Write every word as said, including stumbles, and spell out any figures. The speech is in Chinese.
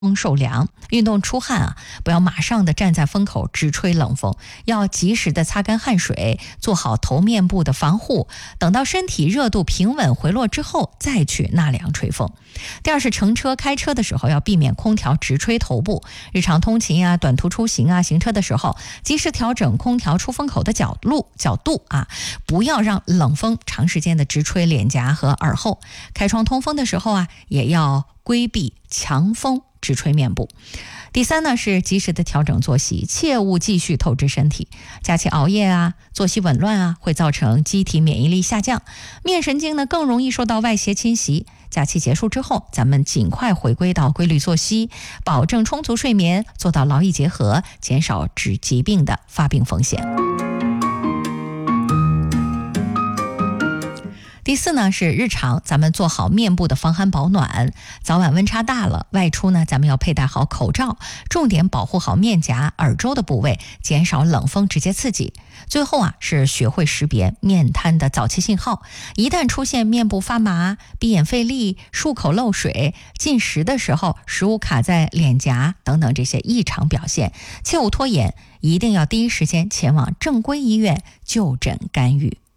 风受凉，运动出汗啊，不要马上的站在风口直吹冷风，要及时的擦干汗水，做好头面部的防护，等到身体热度平稳回落之后再去纳凉吹风。第二是乘车开车的时候要避免空调直吹头部，日常通勤啊、短途出行啊、行车的时候，及时调整空调出风口的角度角度啊，不要让冷风长时间的直吹脸颊和耳后。开窗通风的时候啊，也要规避强风直吹面部。第三呢是及时的调整作息，切勿继续透支身体。假期熬夜啊，作息紊乱啊，会造成机体免疫力下降，面神经呢更容易受到外邪侵袭。假期结束之后，咱们尽快回归到规律作息，保证充足睡眠，做到劳逸结合，减少致疾病的发病风险。第四呢是日常咱们做好面部的防寒保暖，早晚温差大了，外出呢咱们要佩戴好口罩，重点保护好面颊、耳周的部位，减少冷风直接刺激。最后啊是学会识别面瘫的早期信号，一旦出现面部发麻、闭眼费力、漱口漏水、进食的时候食物卡在脸颊等等这些异常表现，切勿拖延，一定要第一时间前往正规医院就诊干预。